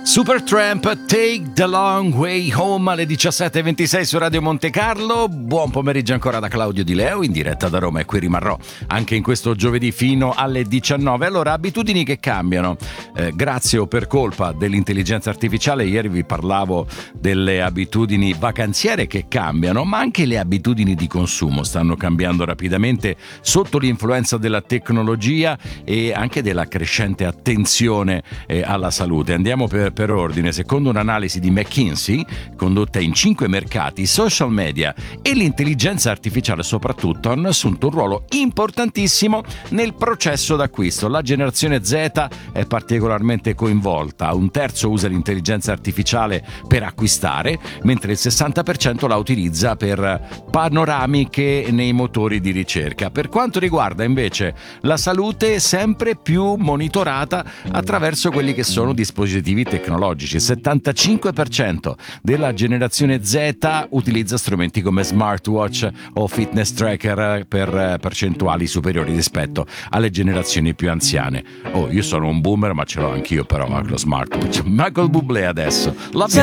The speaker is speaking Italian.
Supertramp, Take the Long Way Home alle 17:26 su Radio Monte Carlo. Buon pomeriggio ancora da Claudio Di Leo in diretta da Roma, e qui rimarrò anche in questo giovedì fino alle 19. Allora, abitudini che cambiano grazie o per colpa dell'intelligenza artificiale. Ieri vi parlavo delle abitudini vacanziere che cambiano, ma anche le abitudini di consumo stanno cambiando rapidamente sotto l'influenza della tecnologia e anche della crescente attenzione alla salute. Andiamo per ordine. Secondo un'analisi di McKinsey condotta in 5 mercati, i social media e l'intelligenza artificiale soprattutto hanno assunto un ruolo importantissimo nel processo d'acquisto. La generazione Z è particolarmente coinvolta, un terzo usa l'intelligenza artificiale per acquistare, mentre il 60% la utilizza per panoramiche nei motori di ricerca. Per quanto riguarda invece la salute, sempre più monitorata attraverso quelli che sono dispositivi tecnologici. Il 75% della generazione Z utilizza strumenti come smartwatch o fitness tracker per percentuali superiori rispetto alle generazioni più anziane. Io sono un boomer, ma ce l'ho anch'io però lo smartwatch. Michael Bublé adesso. Love